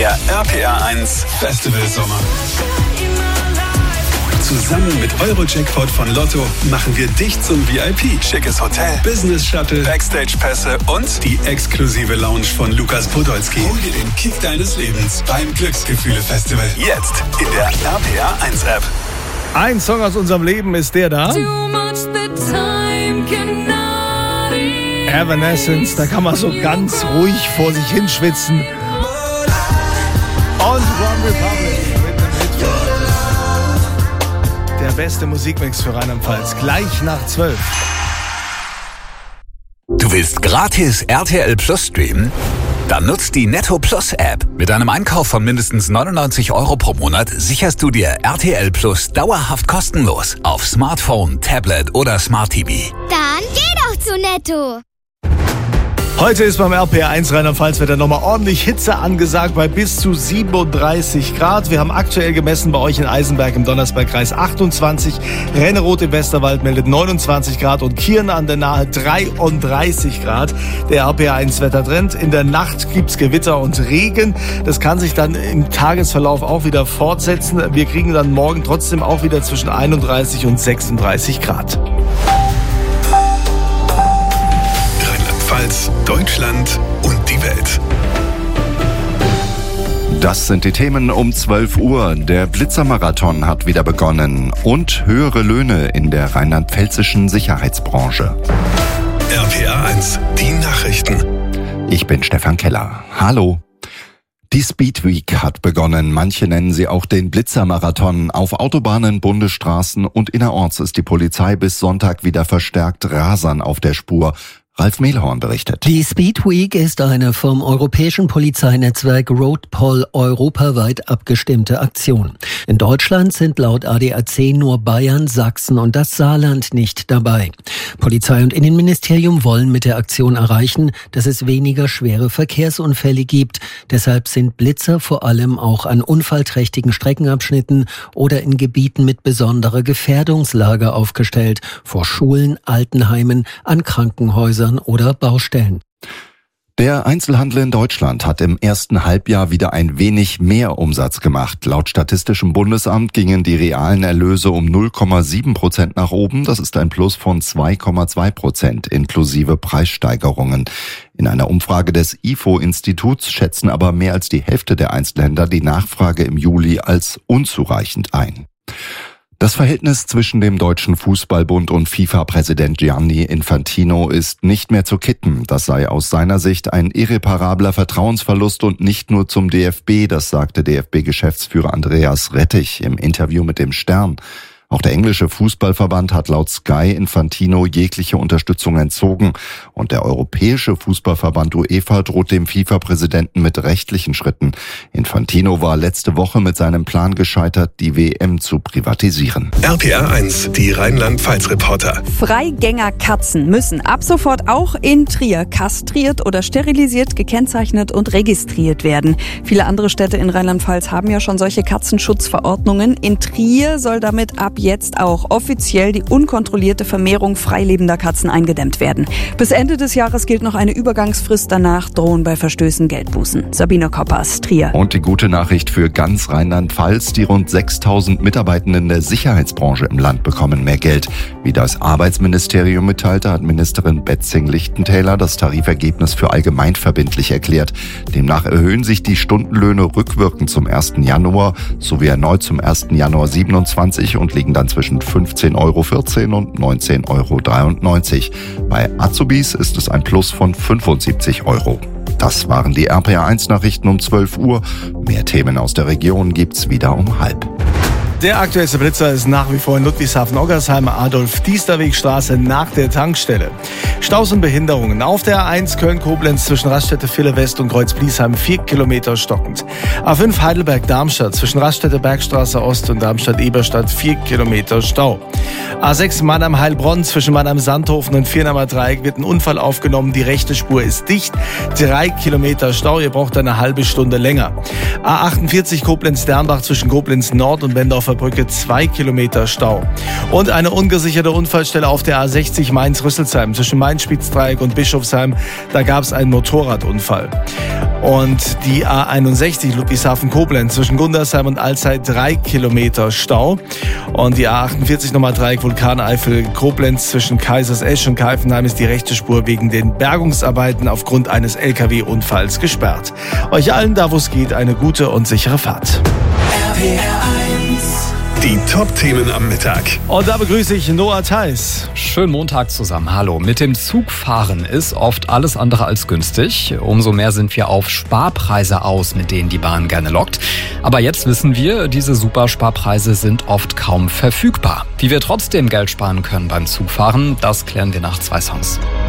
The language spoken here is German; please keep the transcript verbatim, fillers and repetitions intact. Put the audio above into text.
Der R P R eins Festival Sommer. Zusammen mit Euro-Jackpot von Lotto machen wir dich zum V I P. Schickes Hotel, Business-Shuttle, Backstage-Pässe und die exklusive Lounge von Lukas Podolski. Hol dir den Kick deines Lebens beim Glücksgefühle-Festival. Jetzt in der R P R eins App. Ein Song aus unserem Leben ist der da. Evanescence, da kann man so ganz ruhig vor sich hinschwitzen. Und One Republic mit dem Hit. Der beste Musikmix für Rheinland-Pfalz, gleich nach zwölf. Du willst gratis R T L Plus streamen? Dann nutzt die Netto Plus App. Mit einem Einkauf von mindestens neunundneunzig Euro pro Monat sicherst du dir R T L Plus dauerhaft kostenlos auf Smartphone, Tablet oder Smart T V. Dann geh doch zu Netto. Heute ist beim R P R eins Rheinland-Pfalz-Wetter nochmal ordentlich Hitze angesagt bei bis zu siebenunddreißig Grad. Wir haben aktuell gemessen bei euch in Eisenberg im Donnersbergkreis achtundzwanzig, Renneroth im Westerwald meldet neunundzwanzig Grad und Kirn an der Nahe dreiunddreißig Grad. Der R P R eins Wettertrend. In der Nacht gibt's Gewitter und Regen. Das kann sich dann im Tagesverlauf auch wieder fortsetzen. Wir kriegen dann morgen trotzdem auch wieder zwischen einunddreißig und sechsunddreißig Grad. Deutschland und die Welt. Das sind die Themen um zwölf Uhr. Der Blitzermarathon hat wieder begonnen und höhere Löhne in der rheinland-pfälzischen Sicherheitsbranche. R P R eins, die Nachrichten. Ich bin Stefan Keller. Hallo. Die Speed Week hat begonnen. Manche nennen sie auch den Blitzermarathon. Auf Autobahnen, Bundesstraßen und innerorts ist die Polizei bis Sonntag wieder verstärkt Rasern auf der Spur. Ralf Mehlhorn berichtet. Die Speed Week ist eine vom europäischen Polizeinetzwerk Roadpol europaweit abgestimmte Aktion. In Deutschland sind laut A D A C nur Bayern, Sachsen und das Saarland nicht dabei. Polizei und Innenministerium wollen mit der Aktion erreichen, dass es weniger schwere Verkehrsunfälle gibt. Deshalb sind Blitzer vor allem auch an unfallträchtigen Streckenabschnitten oder in Gebieten mit besonderer Gefährdungslage aufgestellt, vor Schulen, Altenheimen, an Krankenhäusern oder Baustellen. Der Einzelhandel in Deutschland hat im ersten Halbjahr wieder ein wenig mehr Umsatz gemacht. Laut Statistischem Bundesamt gingen die realen Erlöse um null Komma sieben Prozent nach oben. Das ist ein Plus von zwei Komma zwei Prozent inklusive Preissteigerungen. In einer Umfrage des I F O-Instituts schätzen aber mehr als die Hälfte der Einzelhändler die Nachfrage im Juli als unzureichend ein. Das Verhältnis zwischen dem Deutschen Fußballbund und FIFA-Präsident Gianni Infantino ist nicht mehr zu kitten. Das sei aus seiner Sicht ein irreparabler Vertrauensverlust und nicht nur zum D F B, das sagte D F B-Geschäftsführer Andreas Rettich im Interview mit dem Stern. Auch der englische Fußballverband hat laut Sky Infantino jegliche Unterstützung entzogen. Und der europäische Fußballverband UEFA droht dem FIFA-Präsidenten mit rechtlichen Schritten. Infantino war letzte Woche mit seinem Plan gescheitert, die W M zu privatisieren. R P R eins, die Rheinland-Pfalz-Reporter. Freigängerkatzen müssen ab sofort auch in Trier kastriert oder sterilisiert, gekennzeichnet und registriert werden. Viele andere Städte in Rheinland-Pfalz haben ja schon solche Katzenschutzverordnungen. In Trier soll damit ab jetzt auch offiziell die unkontrollierte Vermehrung freilebender Katzen eingedämmt werden. Bis Ende des Jahres gilt noch eine Übergangsfrist, danach drohen bei Verstößen Geldbußen. Sabine Koppers, Trier. Und die gute Nachricht für ganz Rheinland-Pfalz, die rund sechstausend Mitarbeitenden der Sicherheitsbranche im Land bekommen mehr Geld. Wie das Arbeitsministerium mitteilte, hat Ministerin Betzing-Lichtentäler das Tarifergebnis für allgemeinverbindlich erklärt. Demnach erhöhen sich die Stundenlöhne rückwirkend zum ersten Januar sowie erneut zum ersten Januar siebenundzwanzig und liegen dann zwischen fünfzehn Euro vierzehn und neunzehn Euro dreiundneunzig. Bei Azubis ist es ein Plus von fünfundsiebzig Euro. Das waren die R P R eins Nachrichten um zwölf Uhr. Mehr Themen aus der Region gibt's wieder um halb. Der aktuellste Blitzer ist nach wie vor in Ludwigshafen-Oggersheim, Adolf-Diesterweg-Straße nach der Tankstelle. Staus und Behinderungen. Auf der A eins Köln-Koblenz zwischen Raststätte-Ville-West und Kreuz-Bliesheim vier Kilometer stockend. A fünf Heidelberg-Darmstadt zwischen Raststätte-Bergstraße Ost und Darmstadt-Eberstadt vier Kilometer Stau. A sechs Mannheim-Heilbronn zwischen Mannheim-Sandhofen und Viernamer Dreieck wird ein Unfall aufgenommen. Die rechte Spur ist dicht. Drei Kilometer Stau. Ihr braucht eine halbe Stunde länger. A achtundvierzig Koblenz-Dernbach zwischen Koblenz Nord und Bendorf Düsseldorfer Brücke zwei Kilometer Stau. Und eine ungesicherte Unfallstelle auf der A sechzig Mainz-Rüsselsheim zwischen Main-Spitz-Dreieck und Bischofsheim. Da gab es einen Motorradunfall. Und die A einundsechzig Ludwigshafen-Koblenz zwischen Gundersheim und Alzey drei Kilometer Stau. Und die A achtundvierzig Nummer Dreieck Vulkaneifel-Koblenz zwischen Kaisersesch und Keifenheim ist die rechte Spur wegen den Bergungsarbeiten aufgrund eines L K W-Unfalls gesperrt. Euch allen, da wo es geht, eine gute und sichere Fahrt. R P R eins. Die Top-Themen am Mittag. Und da begrüße ich Noah Theis. Schönen Montag zusammen. Hallo. Mit dem Zugfahren ist oft alles andere als günstig. Umso mehr sind wir auf Sparpreise aus, mit denen die Bahn gerne lockt. Aber jetzt wissen wir, diese Supersparpreise sind oft kaum verfügbar. Wie wir trotzdem Geld sparen können beim Zugfahren, das klären wir nach zwei Songs.